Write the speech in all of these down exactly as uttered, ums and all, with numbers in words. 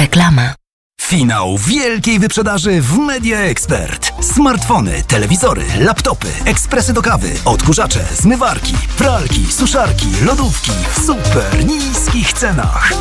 Reklama. Finał wielkiej wyprzedaży w Media Expert. Smartfony, telewizory, laptopy, ekspresy do kawy, odkurzacze, zmywarki, pralki, suszarki, lodówki w super niskich cenach.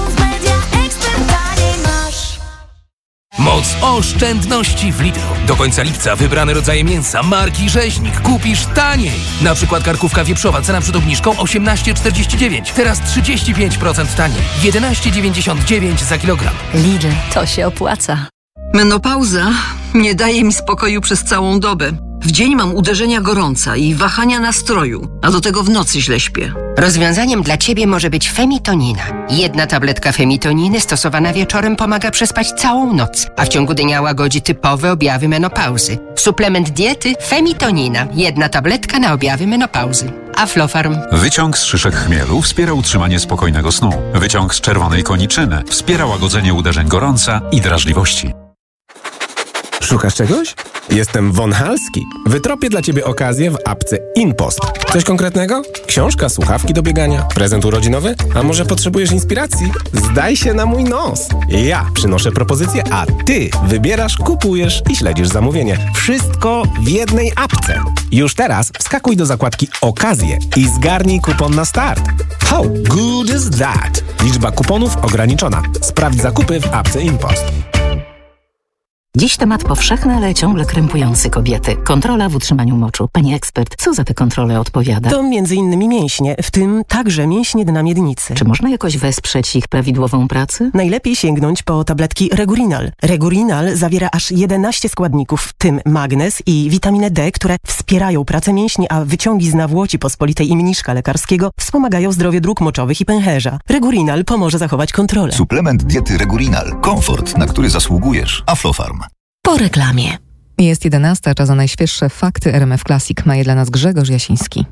Moc oszczędności w Lidlu. Do końca lipca wybrane rodzaje mięsa marki Rzeźnik kupisz taniej. Na przykład karkówka wieprzowa, cena przed obniżką osiemnaście czterdzieści dziewięć. Teraz trzydzieści pięć procent taniej. jedenaście dziewięćdziesiąt dziewięć za kilogram. Lidl, to się opłaca. Menopauza nie daje mi spokoju przez całą dobę. W dzień mam uderzenia gorąca i wahania nastroju, a do tego w nocy źle śpię. Rozwiązaniem dla Ciebie może być Femitonina. Jedna tabletka Femitoniny stosowana wieczorem pomaga przespać całą noc, a w ciągu dnia łagodzi typowe objawy menopauzy. Suplement diety Femitonina. Jedna tabletka na objawy menopauzy. Aflofarm. Wyciąg z szyszek chmielu wspiera utrzymanie spokojnego snu. Wyciąg z czerwonej koniczyny wspiera łagodzenie uderzeń gorąca i drażliwości. Szukasz czegoś? Jestem Von Halski. Wytropię dla Ciebie okazję w apce InPost. Coś konkretnego? Książka, słuchawki do biegania, prezent urodzinowy? A może potrzebujesz inspiracji? Zdaj się na mój nos. Ja przynoszę propozycję, a Ty wybierasz, kupujesz i śledzisz zamówienie. Wszystko w jednej apce. Już teraz wskakuj do zakładki Okazje i zgarnij kupon na start. How good is that? Liczba kuponów ograniczona. Sprawdź zakupy w apce InPost. Dziś temat powszechny, ale ciągle krępujący kobiety. Kontrola w utrzymaniu moczu. Pani ekspert, co za te kontrole odpowiada? To między innymi mięśnie, w tym także mięśnie dna miednicy. Czy można jakoś wesprzeć ich prawidłową pracę? Najlepiej sięgnąć po tabletki Regurinal. Regurinal zawiera aż jedenaście składników, w tym magnez i witaminę D, które wspierają pracę mięśni, a wyciągi z nawłoci pospolitej i mniszka lekarskiego wspomagają zdrowie dróg moczowych i pęcherza. Regurinal pomoże zachować kontrolę. Suplement diety Regurinal. Komfort, na który zasługujesz. Aflofarm. Po reklamie. Jest jedenasta, czas na najświeższe fakty R M F Classic. Ma je dla nas Grzegorz Jasiński.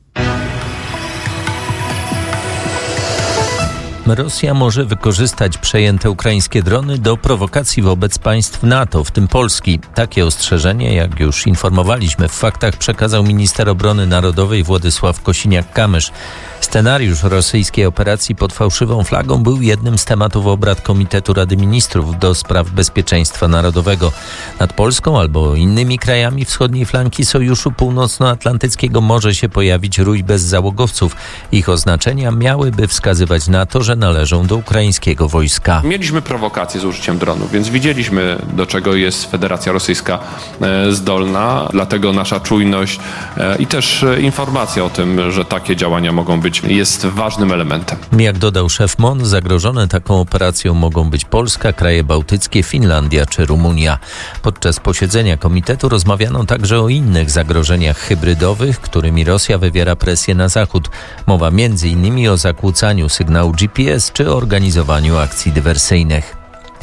Rosja może wykorzystać przejęte ukraińskie drony do prowokacji wobec państw NATO, w tym Polski. Takie ostrzeżenie, jak już informowaliśmy w faktach, przekazał minister obrony narodowej Władysław Kosiniak-Kamysz. Scenariusz rosyjskiej operacji pod fałszywą flagą był jednym z tematów obrad Komitetu Rady Ministrów do spraw bezpieczeństwa narodowego. Nad Polską albo innymi krajami wschodniej flanki Sojuszu Północnoatlantyckiego może się pojawić rój bezzałogowców. Ich oznaczenia miałyby wskazywać na to, że należą do ukraińskiego wojska. Mieliśmy prowokacje z użyciem dronów, więc widzieliśmy, do czego jest Federacja Rosyjska zdolna. Dlatego nasza czujność i też informacja o tym, że takie działania mogą być, jest ważnym elementem. Jak dodał szef M O N, zagrożone taką operacją mogą być Polska, kraje bałtyckie, Finlandia czy Rumunia. Podczas posiedzenia komitetu rozmawiano także o innych zagrożeniach hybrydowych, którymi Rosja wywiera presję na Zachód. Mowa między innymi o zakłócaniu sygnału G P S czy organizowaniu akcji dywersyjnych.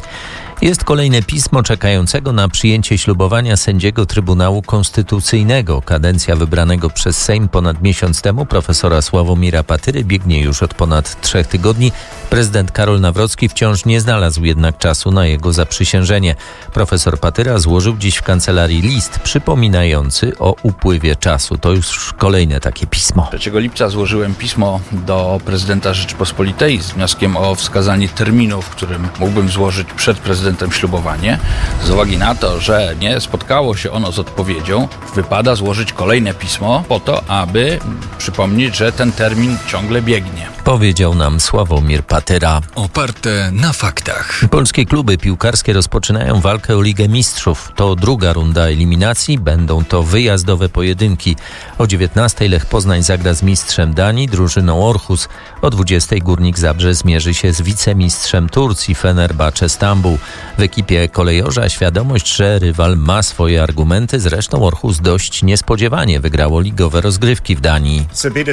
Jest kolejne pismo czekającego na przyjęcie ślubowania sędziego Trybunału Konstytucyjnego. Kadencja wybranego przez Sejm ponad miesiąc temu profesora Sławomira Patyry biegnie już od ponad trzech tygodni. Prezydent Karol Nawrocki wciąż nie znalazł jednak czasu na jego zaprzysiężenie. Profesor Patyra złożył dziś w kancelarii list przypominający o upływie czasu. To już kolejne takie pismo. trzeciego lipca złożyłem pismo do prezydenta Rzeczypospolitej z wnioskiem o wskazanie terminu, w którym mógłbym złożyć przed prezydentem ślubowanie. Z uwagi na to, że nie spotkało się ono z odpowiedzią, wypada złożyć kolejne pismo po to, aby przypomnieć, że ten termin ciągle biegnie. Powiedział nam Sławomir Patyra. Oparte na faktach. Polskie kluby piłkarskie rozpoczynają walkę o Ligę Mistrzów. To druga runda eliminacji. Będą to wyjazdowe pojedynki. O dziewiętnastej Lech Poznań zagra z mistrzem Danii, drużyną Orhus. O dwudziestej Górnik Zabrze zmierzy się z wicemistrzem Turcji Fenerbahce Stambuł. W ekipie kolejorza świadomość, że rywal ma swoje argumenty. Zresztą Orhus dość niespodziewanie wygrało ligowe rozgrywki w Danii.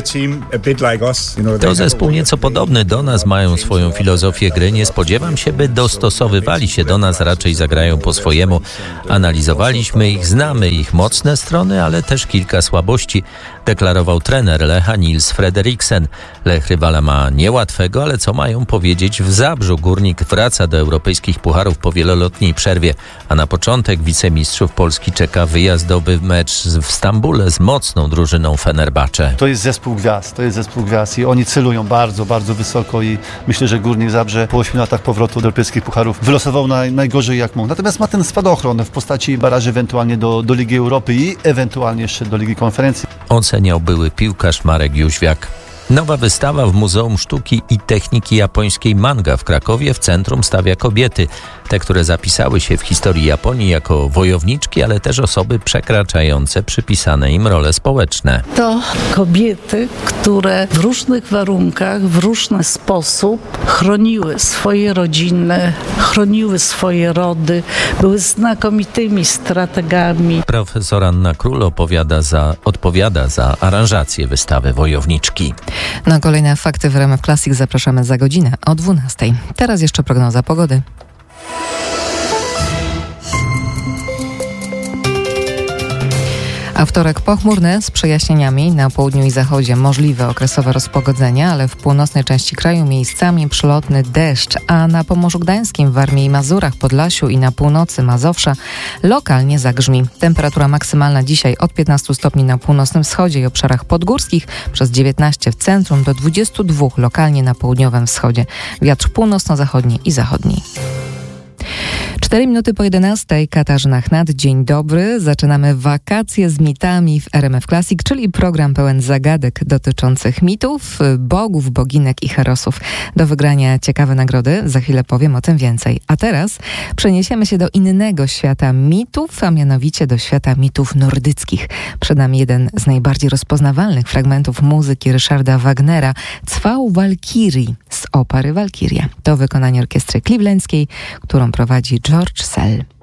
To zespół nieco podobny do nas, mają swoją filozofię gry. Nie spodziewam się, by dostosowywali się do nas, raczej zagrają po swojemu. Analizowaliśmy ich, znamy ich mocne strony, ale też kilka słabości, deklarował trener Lecha Nils Frederiksen. Lech rywala ma niełatwego, ale co mają powiedzieć w Zabrzu? Górnik wraca do europejskich pucharów po wieloletniej przerwie, a na początek wicemistrzów Polski czeka wyjazdowy mecz w Stambule z mocną drużyną Fenerbahce. To jest zespół gwiazd, to jest zespół gwiazd i oni celują bardzo bardzo, bardzo wysoko i myślę, że Górnik Zabrze po ośmiu latach powrotu do europejskich pucharów wylosował naj, najgorzej jak mógł. Natomiast ma ten spadochron w postaci baraży ewentualnie do, do Ligi Europy i ewentualnie jeszcze do Ligi Konferencji. Oceniał były piłkarz Marek Jóźwiak. Nowa wystawa w Muzeum Sztuki i Techniki Japońskiej Manga w Krakowie w centrum stawia kobiety. Te, które zapisały się w historii Japonii jako wojowniczki, ale też osoby przekraczające przypisane im role społeczne. To kobiety, które w różnych warunkach, w różny sposób chroniły swoje rodziny, chroniły swoje rody, były znakomitymi strategami. Profesor Anna Król opowiada za, odpowiada za aranżację wystawy Wojowniczki. Na kolejne fakty w R M F Classic zapraszamy za godzinę o dwunastej. Teraz jeszcze prognoza pogody. A wtorek pochmurny z przejaśnieniami. Na południu i zachodzie możliwe okresowe rozpogodzenia, ale w północnej części kraju miejscami przelotny deszcz, a na Pomorzu Gdańskim, w Warmii i Mazurach, Podlasiu i na północy Mazowsza lokalnie zagrzmi. Temperatura maksymalna dzisiaj od piętnastu stopni na północnym wschodzie i obszarach podgórskich, przez dziewiętnaście w centrum do dwudziestu dwóch lokalnie na południowym wschodzie. Wiatr północno-zachodni i zachodni. Cztery minuty po jedenastej. Katarzyna Chnat, dzień dobry. Zaczynamy wakacje z mitami w R M F Classic, czyli program pełen zagadek dotyczących mitów, bogów, boginek i herosów. Do wygrania ciekawe nagrody, za chwilę powiem o tym więcej. A teraz przeniesiemy się do innego świata mitów, a mianowicie do świata mitów nordyckich. Przed nami jeden z najbardziej rozpoznawalnych fragmentów muzyki Ryszarda Wagnera, Cwał Walkirii z opery Walkiria. To wykonanie orkiestry clevelandzkiej, którą prowadzi George Sell.